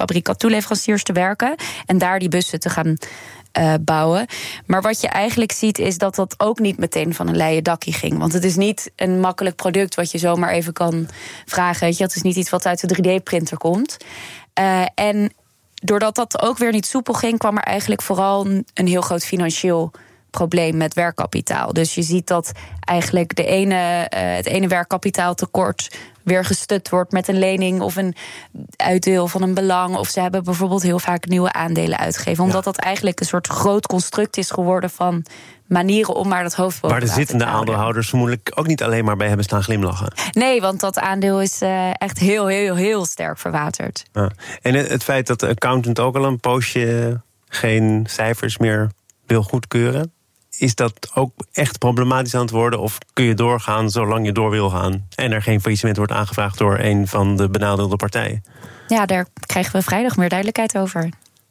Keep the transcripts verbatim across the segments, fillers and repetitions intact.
fabrikant toeleveranciers te werken en daar die bussen te gaan Uh, bouwen. Maar wat je eigenlijk ziet is dat dat ook niet meteen van een leien dakkie ging. Want het is niet een makkelijk product wat je zomaar even kan vragen. Weet je? Het is niet iets wat uit de drie D-printer komt. Uh, en doordat dat ook weer niet soepel ging, kwam er eigenlijk vooral een, een heel groot financieel probleem met werkkapitaal. Dus je ziet dat eigenlijk de ene, uh, het ene werkkapitaaltekort weer gestut wordt met een lening of een uitdeel van een belang. Of ze hebben bijvoorbeeld heel vaak nieuwe aandelen uitgegeven. Omdat ja. dat eigenlijk een soort groot construct is geworden van manieren om maar dat hoofd boven waar de zittende aandeelhouders vermoedelijk ook niet alleen maar bij hebben staan glimlachen. Nee, want dat aandeel is uh, echt heel, heel, heel sterk verwaterd. Ja. En het feit dat de accountant ook al een poosje geen cijfers meer wil goedkeuren, is dat ook echt problematisch aan het worden? Of kun je doorgaan zolang je door wil gaan en er geen faillissement wordt aangevraagd door een van de benadeelde partijen? Ja, daar krijgen we vrijdag meer duidelijkheid over.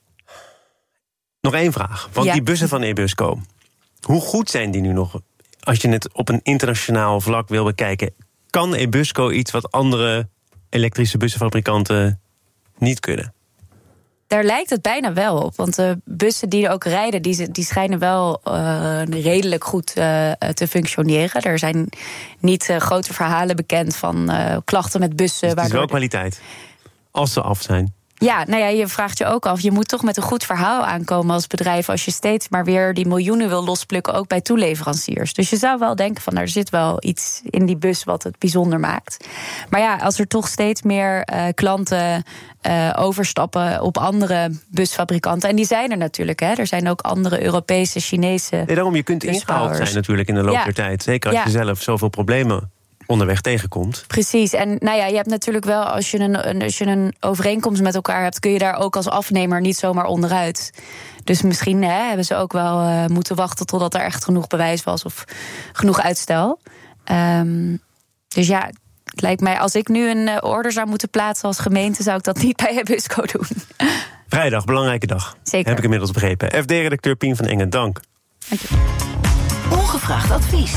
Nog één vraag. Want ja. die bussen van Ebusco, hoe goed zijn die nu nog? Als je het op een internationaal vlak wil bekijken, kan Ebusco iets wat andere elektrische bussenfabrikanten niet kunnen? Daar lijkt het bijna wel op. Want de bussen die er ook rijden, die, die schijnen wel uh, redelijk goed uh, te functioneren. Er zijn niet uh, grote verhalen bekend van uh, klachten met bussen. Dus het is wel kwaliteit, als ze af zijn. Ja, nou ja, je vraagt je ook af, je moet toch met een goed verhaal aankomen als bedrijf als je steeds maar weer die miljoenen wil losplukken, ook bij toeleveranciers. Dus je zou wel denken van, er zit wel iets in die bus wat het bijzonder maakt. Maar ja, als er toch steeds meer uh, klanten uh, overstappen op andere busfabrikanten, en die zijn er natuurlijk, hè. Er zijn ook andere Europese, Chinese. Nee, daarom, je kunt ingehaald zijn natuurlijk in de loop ja. der tijd. Zeker als ja. je zelf zoveel problemen onderweg tegenkomt. Precies. En nou ja, je hebt natuurlijk wel, als je een, als je een overeenkomst met elkaar hebt, kun je daar ook als afnemer niet zomaar onderuit. Dus misschien hè, hebben ze ook wel uh, moeten wachten totdat er echt genoeg bewijs was of genoeg uitstel. Um, dus ja, het lijkt mij, als ik nu een uh, order zou moeten plaatsen als gemeente, zou ik dat niet bij Ebusco doen. Vrijdag, belangrijke dag. Zeker. Heb ik inmiddels begrepen. F D-redacteur Pien van Engen, dank. Dank je. Ongevraagd advies.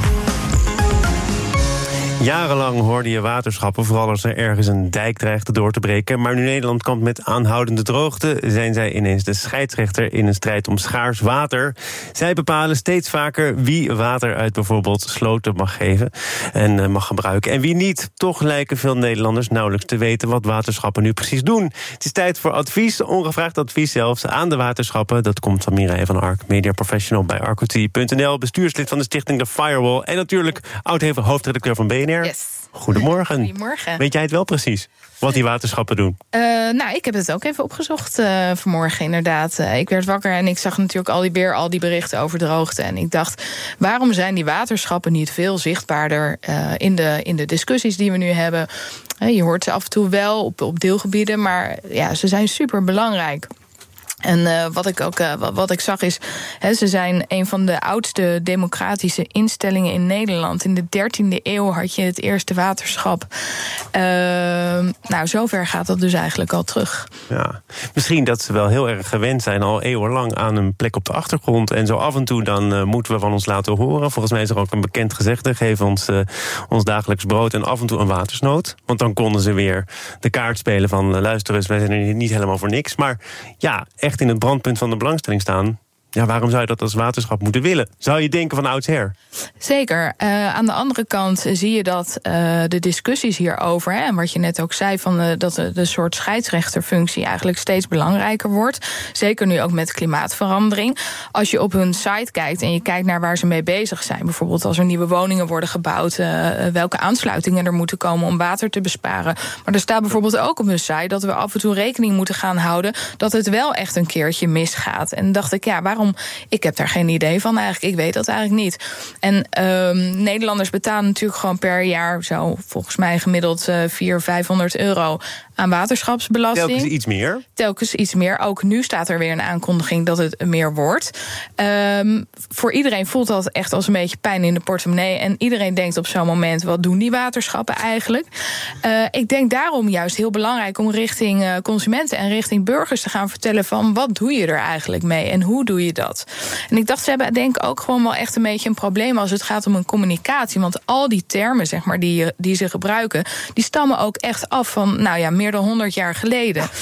Jarenlang hoorde je waterschappen, vooral als er ergens een dijk dreigde door te breken. Maar nu Nederland kampt met aanhoudende droogte, zijn zij ineens de scheidsrechter in een strijd om schaars water. Zij bepalen steeds vaker wie water uit bijvoorbeeld sloten mag geven en uh, mag gebruiken. En wie niet. Toch lijken veel Nederlanders nauwelijks te weten wat waterschappen nu precies doen. Het is tijd voor advies, ongevraagd advies zelfs, aan de waterschappen. Dat komt van Mireille van Ark, media professional bij Arcoti punt n l, bestuurslid van de stichting The Firewall en natuurlijk oud-hoofdredacteur van B N R. Yes. Goedemorgen. Goedemorgen. Weet jij het wel precies, wat die waterschappen doen? Uh, nou, ik heb het ook even opgezocht uh, vanmorgen, inderdaad. Uh, ik werd wakker en ik zag natuurlijk al die, weer al die berichten over droogte. En ik dacht, waarom zijn die waterschappen niet veel zichtbaarder uh, in, de, in de discussies die we nu hebben? Uh, je hoort ze af en toe wel op, op deelgebieden, maar ja, ze zijn super belangrijk. En uh, wat ik ook uh, wat ik zag is, he, ze zijn een van de oudste democratische instellingen in Nederland. In de dertiende eeuw had je het eerste waterschap. Uh, nou, zover gaat dat dus eigenlijk al terug. Ja, misschien dat ze wel heel erg gewend zijn al eeuwenlang aan een plek op de achtergrond. En zo af en toe dan uh, moeten we van ons laten horen. Volgens mij is er ook een bekend gezegde: geef ons uh, ons dagelijks brood en af en toe een watersnood. Want dan konden ze weer de kaart spelen van uh, luister eens, wij zijn er niet helemaal voor niks. Maar ja, echt in het brandpunt van de belangstelling staan. Ja, waarom zou je dat als waterschap moeten willen? Zou je denken van oudsher? Zeker. Uh, aan de andere kant zie je dat uh, de discussies hierover, hè, en wat je net ook zei, van uh, dat de, de soort scheidsrechterfunctie eigenlijk steeds belangrijker wordt. Zeker nu ook met klimaatverandering. Als je op hun site kijkt en je kijkt naar waar ze mee bezig zijn, bijvoorbeeld als er nieuwe woningen worden gebouwd, uh, welke aansluitingen er moeten komen om water te besparen. Maar er staat bijvoorbeeld ook op hun site dat we af en toe rekening moeten gaan houden dat het wel echt een keertje misgaat. En dacht ik, ja, waarom? Ik heb daar geen idee van eigenlijk. Ik weet dat eigenlijk niet. En um, Nederlanders betalen natuurlijk gewoon per jaar zo volgens mij gemiddeld uh, vierhonderd, vijfhonderd euro aan waterschapsbelasting. Telkens iets meer? Telkens iets meer. Ook nu staat er weer een aankondiging dat het meer wordt. Um, voor iedereen voelt dat echt als een beetje pijn in de portemonnee. En iedereen denkt op zo'n moment, wat doen die waterschappen eigenlijk? Uh, ik denk daarom juist heel belangrijk om richting uh, consumenten en richting burgers te gaan vertellen van wat doe je er eigenlijk mee en hoe doe je dat? En ik dacht, ze hebben denk ik ook gewoon wel echt een beetje een probleem als het gaat om een communicatie. Want al die termen, zeg maar, die, die ze gebruiken, die stammen ook echt af van, nou ja, meer dan honderd jaar geleden.